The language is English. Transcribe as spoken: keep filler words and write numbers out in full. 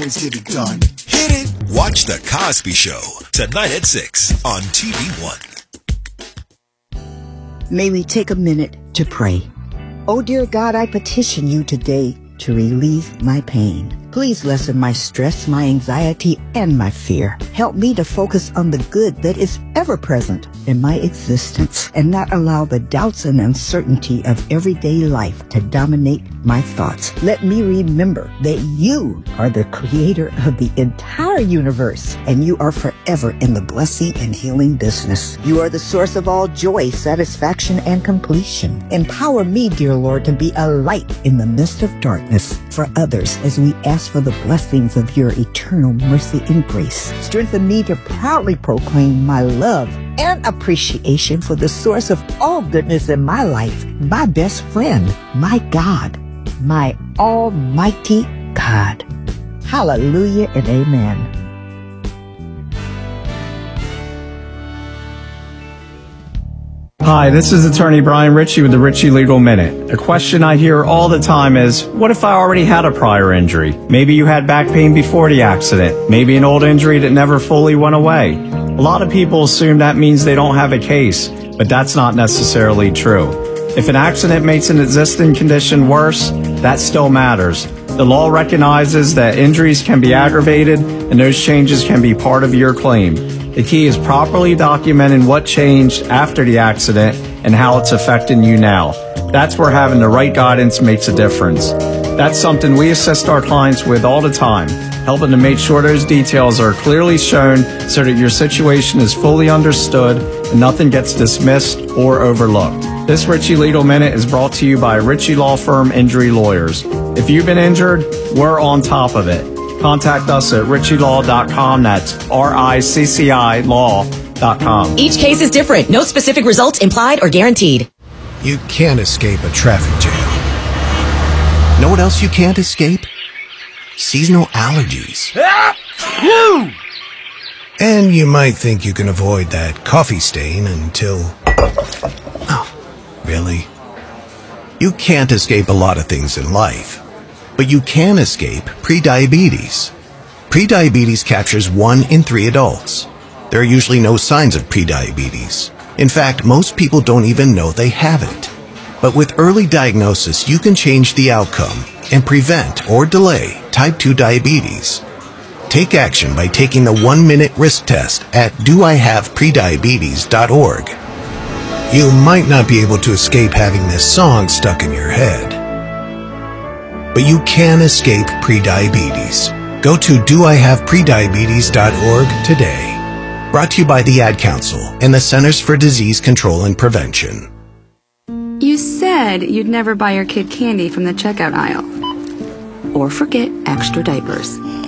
always get it done. Hit it. Watch The Cosby Show tonight at six on T V One. May we take a minute to pray. Oh, dear God, I petition you today to relieve my pain. Please lessen my stress, my anxiety, and my fear. Help me to focus on the good that is ever present in my existence and not allow the doubts and uncertainty of everyday life to dominate my thoughts. Let me remember that you are the creator of the entire universe and you are forever in the blessing and healing business. You are the source of all joy, satisfaction, and completion. Empower me, dear Lord, to be a light in the midst of darkness for others as we ask for the blessings of your eternal mercy and grace. Strengthen me to proudly proclaim my love and appreciation for the source of all goodness in my life, my best friend, my God, my almighty God. Hallelujah and amen. Hi, this is attorney Brian Ritchie with the Ritchie Legal Minute. A question I hear all the time is, what if I already had a prior injury? Maybe you had back pain before the accident. Maybe an old injury that never fully went away. A lot of people assume that means they don't have a case, but that's not necessarily true. If an accident makes an existing condition worse, that still matters. The law recognizes that injuries can be aggravated and those changes can be part of your claim. The key is properly documenting what changed after the accident and how it's affecting you now. That's where having the right guidance makes a difference. That's something we assist our clients with all the time, helping to make sure those details are clearly shown so that your situation is fully understood and nothing gets dismissed or overlooked. This Ritchie Legal Minute is brought to you by Ritchie Law Firm Injury Lawyers. If you've been injured, we're on top of it. Contact us at ritchie law dot com. That's R I C C I law dot com. Each case is different. No specific results implied or guaranteed. You can't escape a traffic jam. Know what else you can't escape? Seasonal allergies. And you might think you can avoid that coffee stain until... Oh, really? You can't escape a lot of things in life. But you can escape prediabetes. Prediabetes captures one in three adults. There are usually no signs of prediabetes. In fact, most people don't even know they have it. But with early diagnosis, you can change the outcome and prevent or delay type two diabetes. Take action by taking the one-minute risk test at do I have prediabetes dot org. You might not be able to escape having this song stuck in your head, but you can escape prediabetes. Go to do I have prediabetes dot org today. Brought to you by the Ad Council and the Centers for Disease Control and Prevention. You said you'd never buy your kid candy from the checkout aisle. Or forget extra diapers.